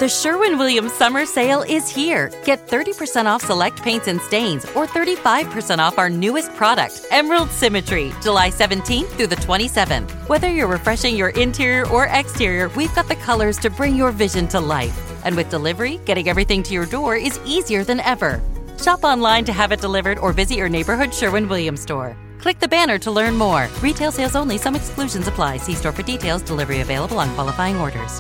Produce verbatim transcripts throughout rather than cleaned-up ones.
The Sherwin-Williams Summer Sale is here. Get thirty percent off select paints and stains or thirty-five percent off our newest product, Emerald Symmetry, July seventeenth through the twenty-seventh. Whether you're refreshing your interior or exterior, we've got the colors to bring your vision to life. And with delivery, getting everything to your door is easier than ever. Shop online to have it delivered or visit your neighborhood Sherwin-Williams store. Click the banner to learn more. Retail sales only. Some exclusions apply. See store for details. Delivery available on qualifying orders.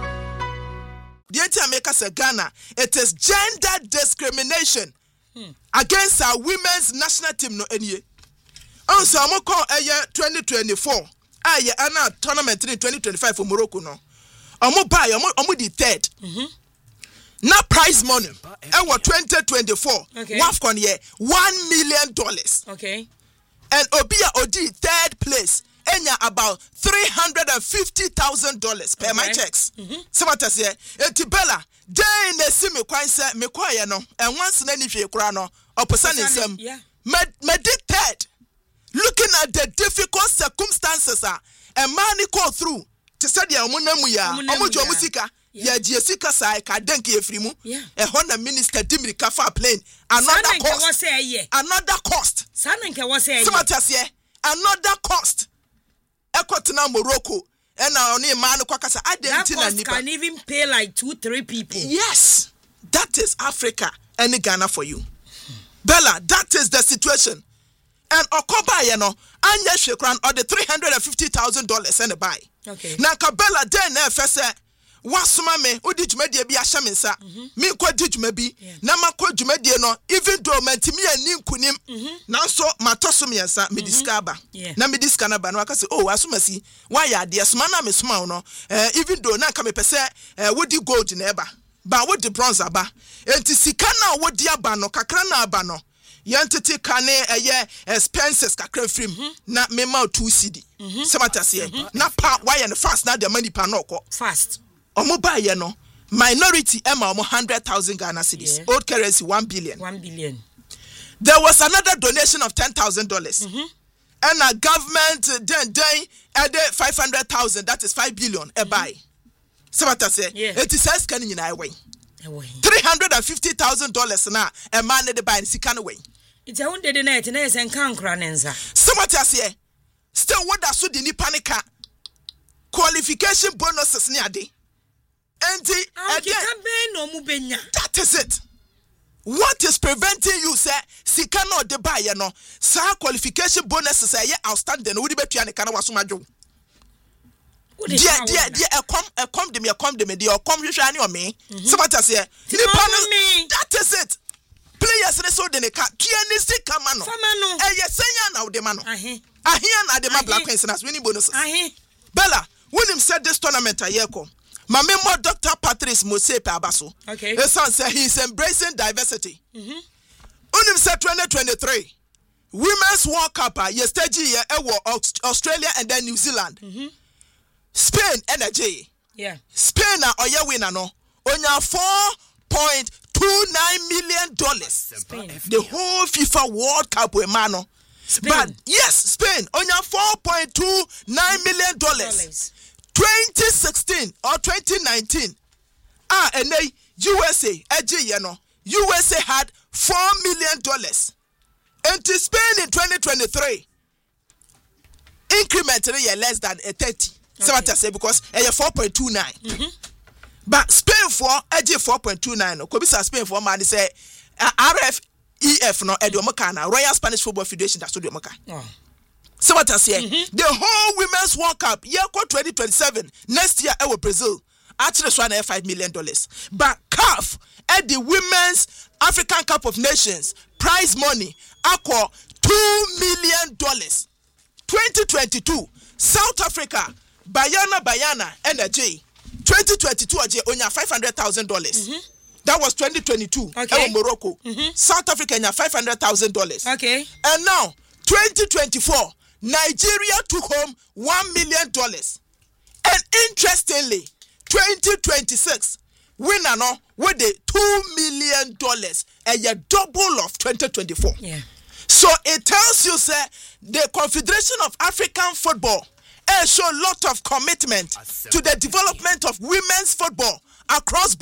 The anti-America Ghana, it is gender discrimination hmm. against our women's national team. No, any. Also, I'm call a year twenty twenty-four. A year ana tournament in twenty twenty-five for Morocco. No, I'm buy. I'm I'm the third. Mm-hmm. Na prize money. And what twenty twenty-four? Okay. Wafcon year one million dollars. Okay. And Obia Odi third place. Enya about three hundred and fifty thousand dollars per okay. my checks. Somebody say, "Etibella, day ne see me kwan say me kwaye no, and once na ni hwe kura no, oposan nsem. Yeah. Me me did third. Looking at the difficult circumstances ah, a man go through to say dia omunamu ya, omujo musika, ya jiesika sai ka denke efrimu. A Honda minister dimri ka fa plane. Another cost. Another cost. Sanenke was say. Somebody say, another cost. Ekotena Morocco and now only man kwakasa that can even pay like two three people. Yes, that is Africa and Ghana for you. Bella, that is the situation. And Okoba you know anya shekran or the three hundred fifty thousand dollars and buy. Okay. Na Kabella then na fese wasuma me odi dwumadie bi ahye me nsa me kwa di dwuma na makwa dwumadie no even though mantimi ani nkunim na so matoso me nsa me discover na me discover ba no aka say oh asumasi why ya de suma na me suma no eh even though na ka me pese eh wodi gold na eba ba wodi bronze aba enti sika na wodi aba no kakra na aba no yantete kane eye expenses kakra frim na me ma two cedi sematase na pa why and fast na the money pa no ko fast omo ba ye no minority emma omo one hundred thousand Ghana cedis yeah. Old currency one billion. one billion. There was another donation of ten thousand dollars. Mm-hmm. And a government uh, then then added five hundred thousand, that is five billion mm-hmm. a buy. So what I say? Yeah. It is says can in away. three hundred fifty thousand dollars na a man the buy in sikan away. It's a hundred and eight and and can cranenza. So what I say? Still what that so the ni panica qualification bonuses near day. And the, again, that is it. What is preventing you, sir? Sikano de buy, you know, sir, qualification bonuses say outstanding. Would be to Kana Wasumajo. Dear, dear, dear, a come, a come to me, a come to me, dear, come you shine on me. So what I say, that is it. Players in the soul in the car, Kianistic Kamano, and yes, say now the man. I hear now the man black and as winning bonuses. Bella, William said this tournament a year ago. My member Doctor Patrice Mosepe Abaso. Okay. His son said he's embracing diversity. Mm-hmm. Unim said twenty twenty-three. Women's World Cup yesterday year Australia and then New Zealand. Mm-hmm. Spain energy. Yeah. Spain na oya winner no. Onya four point two nine million dollars. Spain. The whole FIFA World Cup we mano. But yes, Spain onya four point two nine million dollars. twenty sixteen or twenty nineteen, ah, and they U S A, you know, U S A had four million dollars. And to Spain in twenty twenty-three, incrementally less than a thirty. Okay. So what I say because a four point two nine. Mm-hmm. But Spain for a four point two nine. Could be Spain for man say R F E F no Ediomokana Royal Spanish Football Federation that's what you So what I say, mm-hmm. the whole Women's World Cup, year twenty twenty-seven, next year, our Brazil, actually one five million dollars. But C A F at the Women's African Cup of Nations, prize money, aqua two million dollars. twenty twenty-two, South Africa, Bayana Bayana, Energy, twenty twenty-two, only five hundred thousand dollars. Mm-hmm. That was twenty twenty-two, okay. Morocco. Mm-hmm. South Africa, five hundred thousand dollars. Okay. And now, twenty twenty-four, Nigeria took home one million dollars. And interestingly, twenty twenty-six, winner no with the two million dollars and a double of twenty twenty-four. Yeah. So it tells you, sir, the Confederation of African Football show a lot of commitment to the development of women's football across